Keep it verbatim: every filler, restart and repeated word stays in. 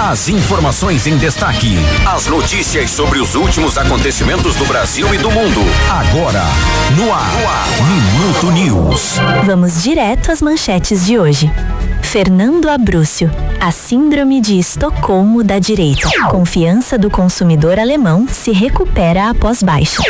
As informações em destaque. As notícias sobre os últimos acontecimentos do Brasil e do mundo. Agora, no ar. No ar. Minuto News. Vamos direto às manchetes de hoje. Fernando Abrúcio, a síndrome de Estocolmo da direita. Confiança do consumidor alemão se recupera após baixa.